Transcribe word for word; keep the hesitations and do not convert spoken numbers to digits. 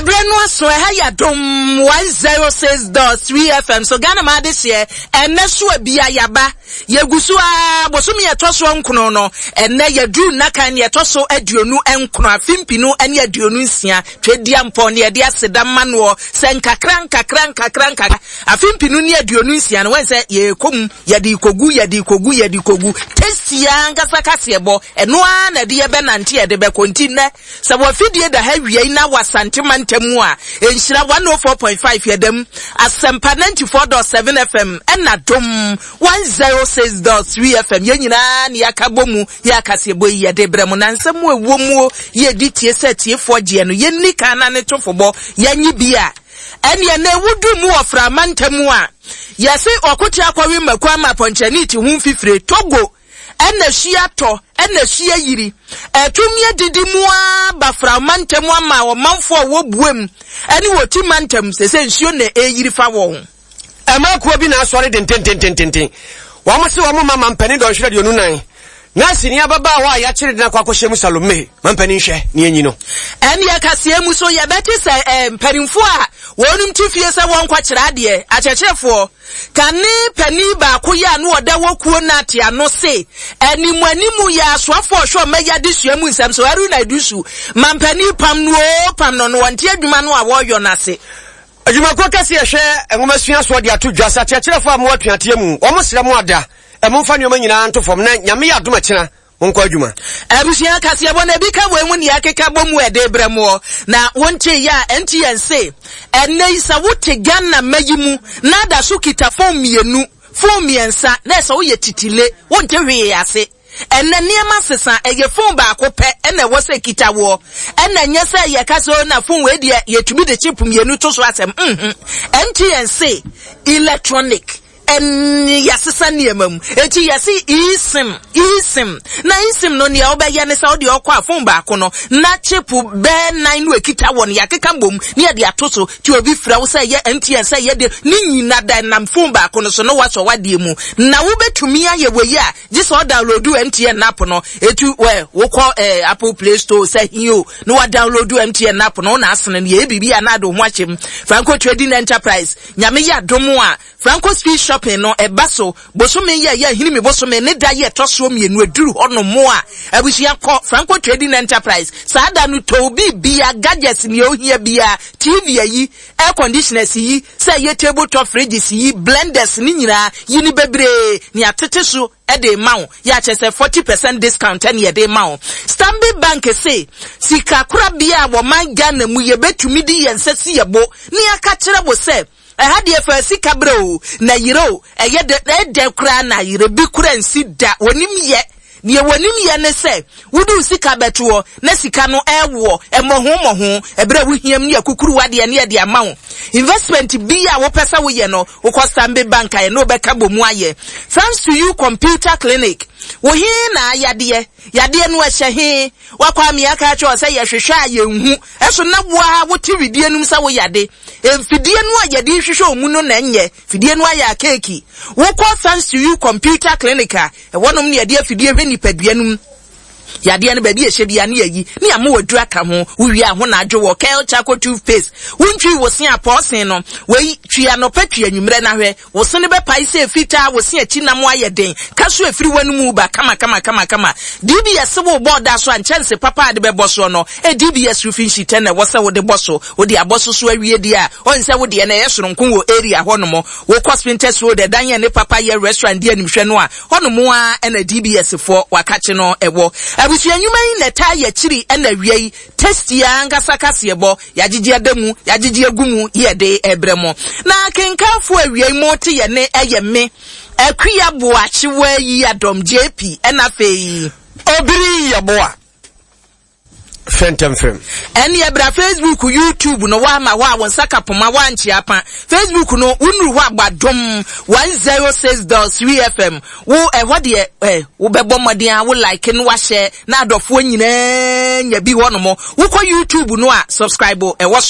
Ebrenu aso ha ya dom one oh six point three F M. So Ghana ma this year enne so abia yaba yegusu a bosumi etoso nkono no enne yadu naka ne etoso aduonu enkono afimpinu ene aduonu nsia twedia mpo ne yede aseda mano se nkakran kakran kakran kakran afimpinu ne aduonu nsia no wense ye kom yede ikogu yede ikogu yede ikogu tesia ngasa kasebo eno a na de ye benante yede be kontine se wo fidie da ha wiei na wasante mantemu a enhyira one oh four point five yedem asempa ninety-four point seven F M ena dom one oh six point three F M yenyina ne yakabomu yakasebo yede bremu na nsem ewuomu ye ditie setie foje no yenni kana ne tofobo yanyi bia ene na ewudu mu ofra mantemu a yesi okoti akwawe makwa ma ponchaniti hu fifire Togo ena hia to ena hia yiri etumie didi mu abafra mantemu ama wo manfo wo buem ene woti mantem sese nhio na eyiri fa wo amakuwa bi na asori den ten ten ten ten ten wa mo se wa mo mama mpani do hwere de onu nan na sini ababa wa ya kire de na kwa kwhye mu Salome mampani hwe ne enyi no ene ya kase mu so ya beti se mpanimfo a wonum tifie se won kwa kire ade achechefo kane pani ba ko ya no oda wokuo na te ano se animu animu ya soafo hwo meya de suamu nsam so aru na dusu mampani pam no pam no no wonte adwuma no a wo yo na se adwuma ko kase hwe enwomasua so de ato dwasa achechefo am watuatea mu omo sira mu ada emumfa nyoma nyina ntofom na nyame ya adoma kina wonko adwuma abusia kase ebo na bika wemu ni akeka bomu ede bremo na wonche ya N T N C enne isa wote Ghana mayimu na da so kita fom mienu fom miensa na esa wo ye titile wonte hwe ase enne niema sesa eye fom ba akopɛ enne wo se kita wo enne nyese ye kase na fom we de yetumi de chip mienu to so asem mhm N T N C electronic en yasesa niemam eti yasi isim isim na isim no ne obeye ne sa odi okwa afun ba ko no na chipu be nine no ekita won yakeka mbom ne ye de atoso ti obi fra wo say ye N T N say ye de ni nyina da nam fun ba ko no so no waso wade mu na wo betumi aye weyi a ji so download N T N app no etu we wo ko eh, Apple Play Store say hiyo no wa download N T N app no na asene ne ye bibi anado ho akyem Franco Trading Enterprise nyame ya domo a Franco Speed Shopping no ebaso bosome ye ye hini me bosome ne da ye toso mienu aduru hono mo a abusia ko Franco Trading Enterprise saada no to bi bia gadgets ne ohia bia T V yi air conditioners yi say ye table top fridges yi blenders ni nyina yi ni bebre ni atete so e de mawo ya chese forty percent discount and ye de mawo Stanbic Bank say sika kura bia wo man Ghana mu ye betumi di yensesi yebo ni aka kire bo say ehade efasi kabro na yiro eye de de kura na yire bi kura nsi da wonim ye ne wonim ye ne se wudu sika beto na sika no ewo emoho moho ebra wuhiam ne akukuru wade ne de amawo investment bi a wo pesa wo ye no wo ko Stanbic Bank aye no be ka bomu aye thanks to you computer clinic wo hi na yade yade no ehye he wakwa me aka cho say ye hwehwe aye nhu eso na boa wo ti vidie num sa wo yade emfidie no ayade hwehwe omu no na enye fidie no aya keki wo ko thanks to you computer clinic e wonom ne yade fidie hwe nipadua num yade ne ba bi ehye bia ne yayi ne am wadu aka ho wuwi aho na adwo wo Kale Charcoal toothpaste wuntwi wo se aposen no wei twia no patwa nwumre na hwe wo se ne be pai se fita wo se achi na mo ayeden kaso afiri wanu mu ba kama kama kama kama D B S wo boda so anchanse papa de be boso no e D B S rufin shite na wo se wo de boso wo de aboso so awie di a on se wo de na yesoro nkon wo area ho no mo wo Cospinters wo de danye ne papa ye restaurant di animhwe no a ho no mo a na D B S fo wakache no ewo abusu anyuma yi na ta ya chiri na wiei test ya ngasa kasebo ya gigi adamu ya gigi agumu ye de ebremo na kenkafu awiei moti ye ne eye me akua boachi wa yi adom J P na fei obiri ya boa Phantom Film. Eni ebra Facebook, YouTube no wa ma wa won saka poma wa nchi apa. Facebook no unru wa gbadom one oh six point three F M. Wo e ho de eh wo bebo modern wo like no wa share na adofo nyina nya bi ho no mo. Wo ko YouTube no a subscribe e wo